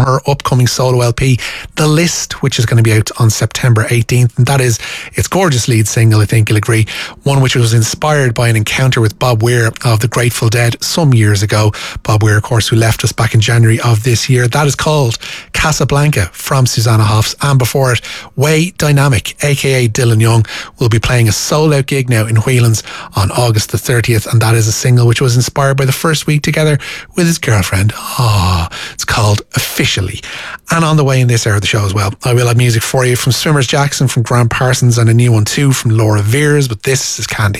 her upcoming solo LP, The List, which is going to be out on September 18th. And that is its gorgeous lead single, I think you'll agree, one which was inspired by an encounter with Bob Weir of the Grateful Dead some years ago. Bob Weir, of course, who left us back in January of this year. That is called Casablanca from Susanna Hoffs. And before it, Way Dynamic, aka Dylan Young, will be playing a sold-out gig now in Whelan's on August the 30th, and that is a single which was inspired by the first week together with his girlfriend. It's called Officially. And on the way in this hour of the show as well, I will have music for you from Swimmers Jackson, from Graham Parsons, and a new one too from Laura Veers, but this is Candy.